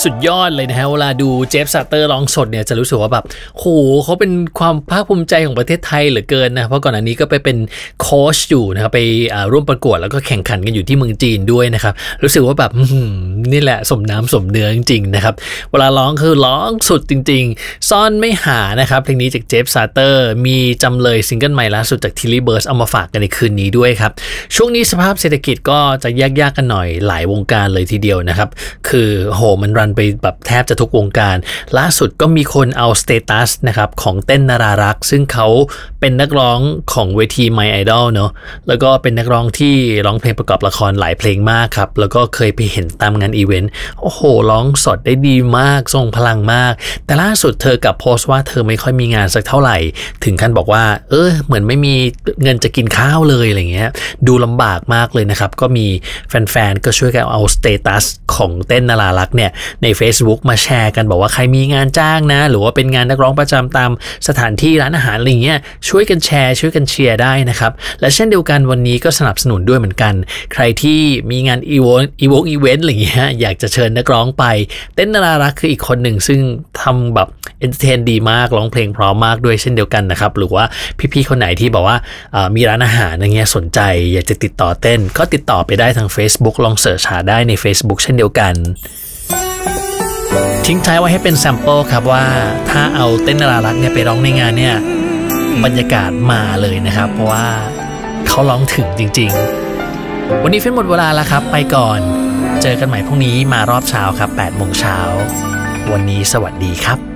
สุดยอดเลยนะฮะเวลาดูเจฟซาเตอร์ร้องสดเนี่ยจะรู้สึกว่าแบบโหเขาเป็นความภาคภูมิใจของประเทศไทยเหลือเกินนะเพราะก่อนหน้านี้ก็ไปเป็นโค้ชอยู่นะครับไปร่วมประกวดแล้วก็แข่งขันกันอยู่ที่เมืองจีนด้วยนะครับรู้สึกว่าแบบนี่แหละสมน้ำสมเนื้อจริงๆนะครับเวลาร้องคือร้องสุดจริงๆซ่อนไม่หานะครับเพลงนี้จากเจฟซาเตอร์มีจำเลยซิงเกิลใหม่ล่าสุดจากทิลลี่เบิร์ดเอามาฝากกันในคืนนี้ด้วยครับช่วงนี้สภาพเศรษฐกิจก็จะยากๆกันหน่อยหลายวงการเลยทีเดียวนะครับคือโหมันรันไปแบบแทบจะทุกวงการล่าสุดก็มีคนเอาสเตตัสนะครับของเต้นนารารักษ์ซึ่งเขาเป็นนักร้องของเวที My Idol เนาะแล้วก็เป็นนักร้องที่ร้องเพลงประกอบละครหลายเพลงมากครับแล้วก็เคยไปเห็นตามงานอีเวนต์โอ้โหร้องสดได้ดีมากทรงพลังมากแต่ล่าสุดเธอกลับโพสต์ว่าเธอไม่ค่อยมีงานสักเท่าไหร่ถึงขั้นบอกว่าเหมือนไม่มีเงินจะกินข้าวเลยอะไรเงี้ยดูลำบากมากเลยนะครับก็มีแฟนๆก็ช่วยกันเอาสเตตัสของเต้นนารารักษ์เนี่ยใน Facebook มาแชร์กันบอกว่าใครมีงานจ้างนะหรือว่าเป็นงานนักร้องประจำตามสถานที่ร้านอาหารอะไรเงี้ยช่วยกันแชร์ช่วยกันเชียร์ได้นะครับและเช่นเดียวกันวันนี้ก็สนับสนุนด้วยเหมือนกันใครที่มีงานอีเวนต์อะไรเงี้ยอยากจะเชิญนักร้องไปเต้นนารารักษ์คืออีกคนหนึ่งซึ่งทำแบบเอนเตอร์เทนดีมากร้องเพลงเพราะมากด้วยเช่นเดียวกันนะครับหรือว่าพี่ๆคนไหนที่บอกว่ามีร้านอาหารอย่างเงี้ยสนใจอยากจะติดต่อเต้นก็ติดต่อไปได้ทาง Facebook ลองเสิร์ชหาได้ใน Facebook เช่นเดียวกันทิ้งท้ายไว้ให้เป็นแซมเปิลครับว่าถ้าเอาเต้นนารารักษ์เนี่ยไปร้องในงานเนี่ยบรรยากาศมาเลยนะครับเพราะว่าเขาร้องถึงจริงๆวันนี้เฟ้นหมดเวลาแล้วครับไปก่อนเจอกันใหม่พรุ่งนี้มารอบเช้าครับ 8 โมงเช้าวันนี้สวัสดีครับ